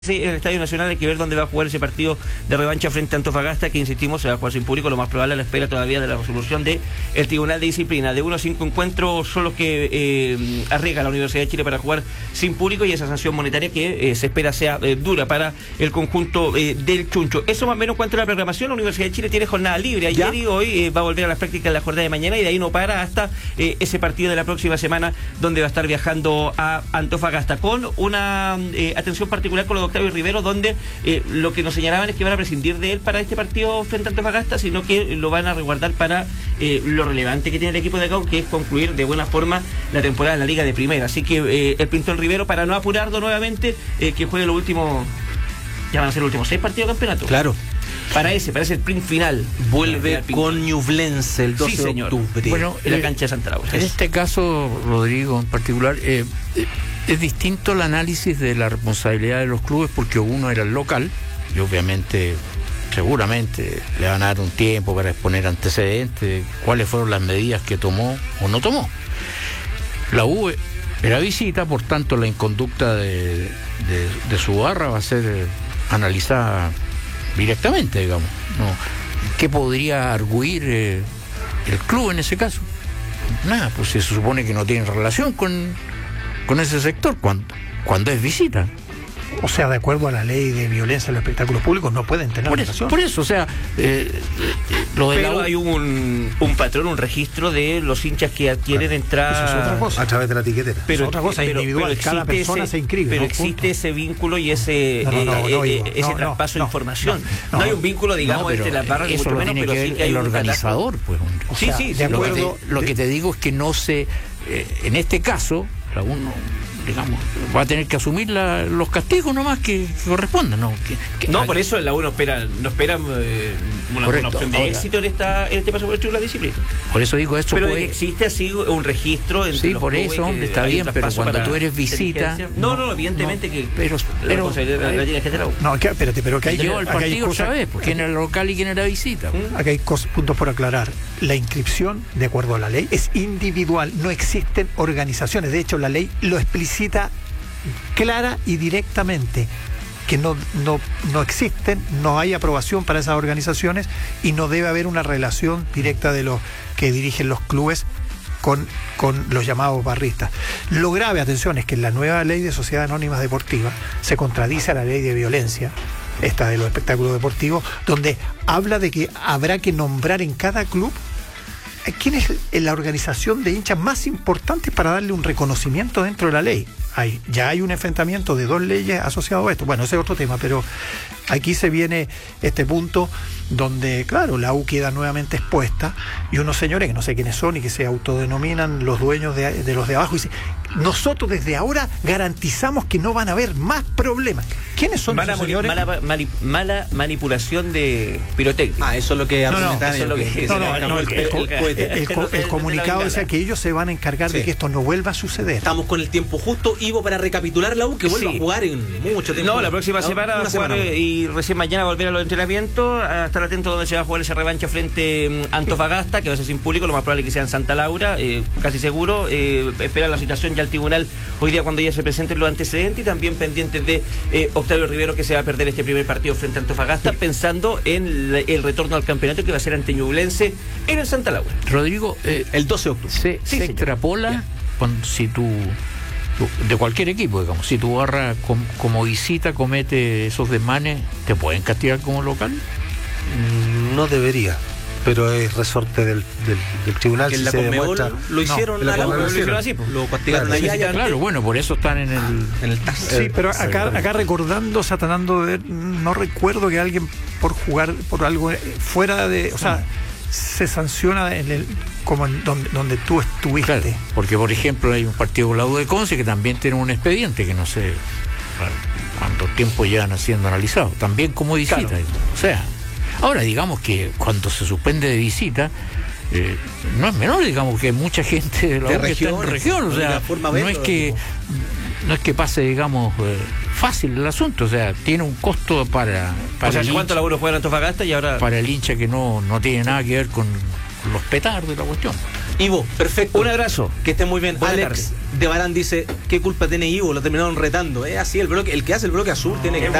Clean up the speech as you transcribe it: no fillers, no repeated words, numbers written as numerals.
Sí, el Estadio Nacional hay que ver dónde va a jugar ese partido de revancha frente a Antofagasta, que insistimos, se va a jugar sin público, lo más probable a la espera todavía de la resolución del Tribunal de Disciplina. De 1 a 5 encuentros son los que arriesga la Universidad de Chile para jugar sin público, y esa sanción monetaria que se espera sea dura para el conjunto del Chuncho. Eso más o menos en cuanto a la programación. La Universidad de Chile tiene jornada libre ayer y hoy va a volver a las prácticas en la jornada de mañana, y de ahí no para hasta ese partido de la próxima semana, donde va a estar viajando a Antofagasta, con una atención particular con los Octavio Rivero, donde lo que nos señalaban es que van a prescindir de él para este partido frente a Antofagasta, sino que lo van a resguardar para lo relevante que tiene el equipo de Cau, que es concluir de buena forma la temporada en la Liga de Primera. Así que el Pintón Rivero, para no apurarlo nuevamente, que juegue los últimos, ya van a ser los últimos 6 partidos de campeonato. Claro. Para ese sprint final. Vuelve con Ñublense el 12 de octubre. Bueno, en la cancha de Santa Laura. En este caso, Rodrigo, en particular, es distinto el análisis de la responsabilidad de los clubes, porque uno era el local y obviamente, seguramente le van a dar un tiempo para exponer antecedentes, cuáles fueron las medidas que tomó o no tomó. La U era visita, por tanto la inconducta de su barra va a ser analizada directamente, digamos, ¿no? ¿Qué podría arguir el club en ese caso? Nada, pues se supone que no tiene relación con ese sector cuando es visita. O sea, de acuerdo a la ley de violencia en los espectáculos públicos, no pueden tener relación. Por eso, o sea, lo de pero hay un patrón, un registro de los hinchas que adquieren entradas. Eso es otra cosa. A través de la etiquetera. Pero es otra cosa individual, cada persona se inscribe. Pero ¿no? existe ese vínculo y ese traspaso de información. No hay un vínculo, digamos, entre las barras, eso mucho lo menos, tiene pero que sí ver que hay el un organizador, pues. O sea, sí, de acuerdo. Lo que te digo es que no se, en este caso, uno, digamos, va a tener que asumir los castigos nomás que correspondan, ¿no? Por eso la U no espera una opción de éxito en este paso por el Tribunal de Disciplina. Por eso digo esto. Pero existe así un registro entre sí, los por eso, hombre, está bien, pero cuando tú eres visita. No, evidentemente que. Pero la responsabilidad la tiene que tener la U. No, espérate, pero que hay llegó el partido, ¿sabes? Quién era el local y quién era visita. Aquí hay puntos por aclarar. La inscripción, de acuerdo a la ley, es individual, no existen organizaciones. De hecho, la ley lo explicita clara y directamente, que no existen, no hay aprobación para esas organizaciones y no debe haber una relación directa de los que dirigen los clubes con los llamados barristas. Lo grave, atención, es que en la nueva ley de sociedades anónimas deportivas se contradice a la ley de violencia, esta de los espectáculos deportivos, donde habla de que habrá que nombrar en cada club quién es la organización de hinchas más importante para darle un reconocimiento dentro de la ley. Ya hay un enfrentamiento de 2 leyes asociado a esto. Bueno, ese es otro tema, pero aquí se viene este punto donde, claro, la U queda nuevamente expuesta y unos señores que no sé quiénes son y que se autodenominan los dueños de los de abajo, y dicen: nosotros desde ahora garantizamos que no van a haber más problemas. ¿Quiénes son esos señores? Mala manipulación de pirotecnia. Eso es lo que el comunicado decía que ellos se van a encargar de que esto no vuelva a suceder. Estamos con el tiempo justo, Ivo, para recapitular la U, que vuelva a jugar en mucho tiempo. No, la próxima semana va a jugar, y recién mañana volver a los entrenamientos, a estar atento donde se va a jugar esa revancha frente a Antofagasta, que va a ser sin público, lo más probable es que sea en Santa Laura, casi seguro. Espera la situación ya el tribunal hoy día cuando ya se presenten los antecedentes, y también pendientes de Octavio Rivero, que se va a perder este primer partido frente a Antofagasta, pensando en el retorno al campeonato que va a ser ante Ñublense en el Santa Laura. Rodrigo, el 12 de octubre. Se extrapola si tú, de cualquier equipo, digamos, si tu barra como visita comete esos desmanes, ¿te pueden castigar como local? No debería, pero es resorte del tribunal. Que si en la se Conmebol demuestra, lo hicieron, lo hicieron así, pues. Lo castigaron allá. Claro, bueno, por eso están en el TAS. Sí, pero acá recordando, tratando de ver, no recuerdo que alguien por jugar por algo fuera de, o sea, se sanciona como en donde tú estuviste. Claro, porque por ejemplo hay un partido con la U de Conce que también tiene un expediente que no sé cuánto tiempo llevan siendo analizados, también como visita. Claro. O sea, ahora digamos que cuando se suspende de visita, no es menor, digamos, que mucha gente de la U que está en región, o sea, no es que pase, digamos, fácil el asunto, o sea, tiene un costo para o sea, ¿cuánto laburo juega en Antofagasta? Y ahora para el hincha que no tiene nada que ver con los petardos y la cuestión. Ivo, perfecto. Un abrazo. Que esté muy bien. Buena Alex de Barán dice, ¿qué culpa tiene Ivo? Lo terminaron retando. Es así, el que hace el bloque azul tiene que estar.